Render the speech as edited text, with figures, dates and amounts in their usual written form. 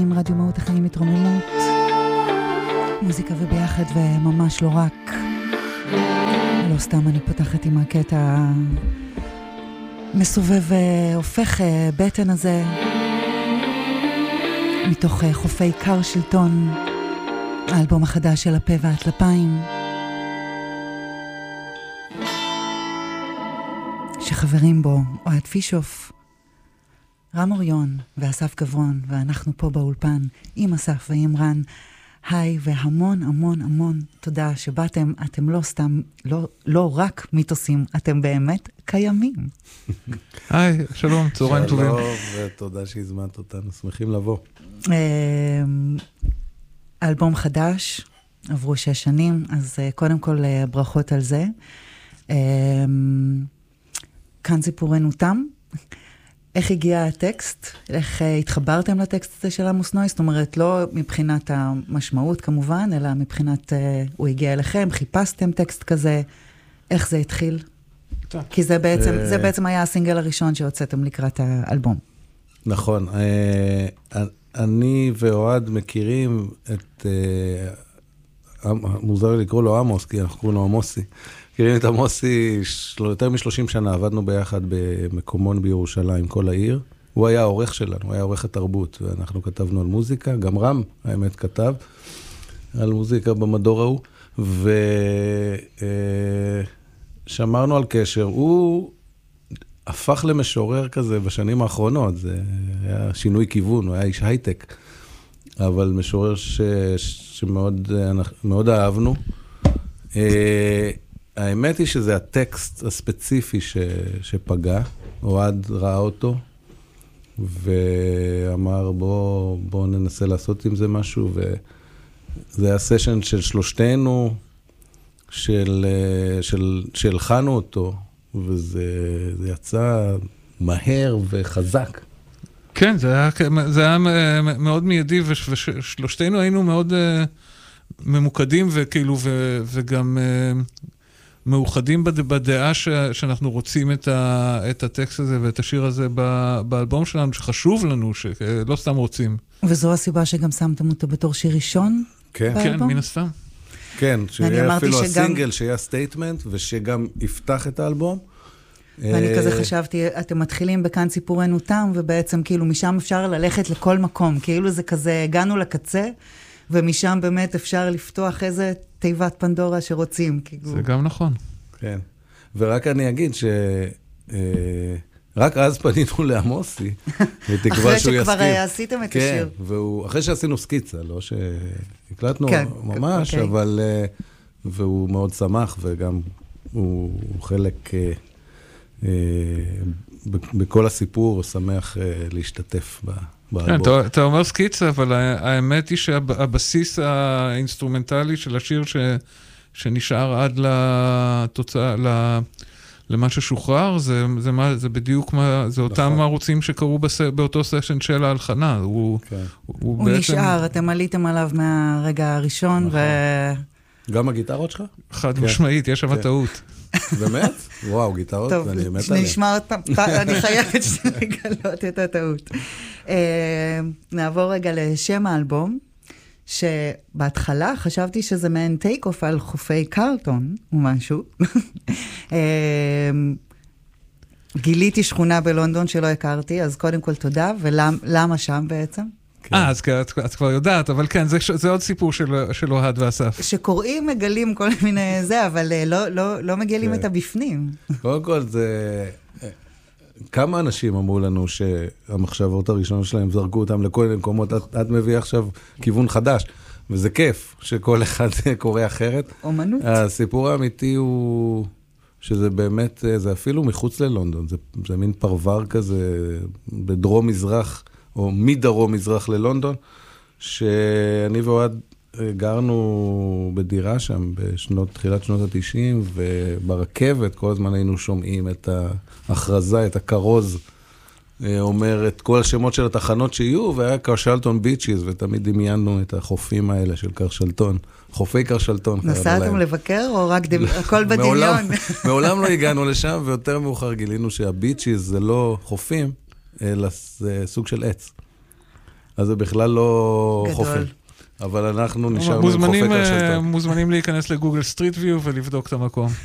עם רדיו מהות החיים התרוממות, מוזיקה וביחד וממש לא רק. לא סתם אני פותחת עם הקטע מסובב והופך בטן הזה מתוך חופי קרשלטון, האלבום החדש של הפה והטלפיים, שחברים בו אוהד פישוף, רם אוריון ואסף גברון, ואנחנו פה באולפן עם אסף ועם רן. היי, והמון המון המון תודה שבאתם. אתם לא סתם, לא רק מיתוסים, אתם באמת קיימים. היי, שלום, צהריים טובים. שלום, ותודה שהזמנת אותנו, שמחים לבוא. אלבום חדש, עברו 6 שנים, אז קודם כל ברכות על זה. כאן סיפורנו תם. איך הגיע הטקסט? איך התחברתם לטקסט הזה של עמוס נוי? זאת אומרת, לא מבחינת המשמעות כמובן, אלא מבחינת הוא הגיע אליכם, חיפשתם טקסט כזה, איך זה התחיל? כי זה בעצם היה הסינגל הראשון שהוצאתם לקראת האלבום. נכון. אני ואוהד מכירים את, מוזר לקרוא לו עמוס, כי אנחנו קוראים לו עמוסי. מכירים את עמוסי יותר מ-30 שנה, עבדנו ביחד במקומון בירושלים, כל העיר. הוא היה העורך שלנו, הוא היה עורך התרבות, ואנחנו כתבנו על מוזיקה, גם רם, האמת, כתב על מוזיקה במדור ההוא, ושמרנו על קשר. הוא הפך למשורר כזה בשנים האחרונות, זה היה שינוי כיוון, הוא היה איש הייטק, אבל משורר שמאוד אהבנו. האמת היא שזה הטקסט הספציפי שפגע, אוהד ראה אותו, ואמר בוא ננסה לעשות עם זה משהו, וזה היה סשן של שלושתנו, שהלחנו אותו, וזה יצא מהר וחזק. כן, זה היה מאוד מיידי, ושלושתנו היינו מאוד ממוקדים, וכאילו, וגם מאוחדים בדעה שאנחנו רוצים את הטקסט הזה ואת השיר הזה באלבום שלנו, שחשוב לנו, שלא סתם רוצים. וזו הסיבה שגם שמתם אותו בתור שיר ראשון באלבום? כן, מן הסתם. כן, שיהיה אפילו הסינגל, שיהיה סטייטמנט, ושגם יפתח את האלבום. ואני כזה חשבתי, אתם מתחילים בכאן סיפורנו תם, ובעצם כאילו משם אפשר ללכת לכל מקום, כאילו זה כזה, הגענו לקצה, ומשם באמת אפשר לפתוח איזה תיבת פנדורה שרוצים. זה גם נכון. כן. ורק אני אגיד רק אז פנינו לעמוסי, אחרי שכבר עשיתם את השיר. כן, אחרי שעשינו סקיצה, לא שהקלטנו ממש, אבל, והוא מאוד שמח, וגם הוא חלק בכל הסיפור, הוא שמח להשתתף באלבום. כן, אתה אומר סקיצה, אבל האמת היא שהבסיס האינסטרומנטלי של השיר שנשאר עד לתוצאה, למה ששוחרר, זה בדיוק זה אותם ערוצים שקרו באותו סשן של ההלחנה. הוא נשאר, אתם עליתם עליו מהרגע הראשון, גם הגיטרות שלך? חד משמעית, יש שם טעות. באמת? וואו, גיטרות, אני מת עליהם. נשמע עוד פעם, אני חייבת לגלות את הטעות. נעבור רגע לשם האלבום, שבהתחלה חשבתי שזה מעין טייק אוף על חופי קרלטון, או משהו. גיליתי שכונה בלונדון שלא הכרתי, אז קודם כל תודה, ולמה שם בעצם? אז את כבר יודעת, אבל כן, זה עוד סיפור של אוהד ואסף. שקוראים מגלים כל מיני זה, אבל לא מגלים את הבפנים. קודם כל זה... כמה אנשים אמרו לנו שהמחשבות הראשונות שלהם זרקו אותם לכל מיני מקומות, את מביא עכשיו כיוון חדש, וזה כיף שכל אחד קורא אחרת. אומנות. הסיפור האמיתי הוא שזה באמת, זה אפילו מחוץ ללונדון, זה מין פרוור כזה בדרום מזרח, או מדרום מזרח ללונדון, שאני ואוהד גרנו בדירה שם תחילת שנות ה-90, וברכבת כל הזמן היינו שומעים את ההכרזה, את הכרוז, אומר את כל השמות של התחנות שיהיו, והיה קרשלטון ביצ'יז, ותמיד דמיינו את החופים האלה של קרשלטון, חופי קרשלטון. נסעתם לבקר או רק הכל בדמיון? מעולם לא הגענו לשם, ויותר מאוחר גילינו שהביצ'יז זה לא חופים, אלא זה סוג של עץ. אז זה בכלל לא גדול. חופים. אבל אנחנו נשארנו עם חופי קרשנטון. מוזמנים להיכנס לגוגל סטריט ויו ולבדוק את המקום.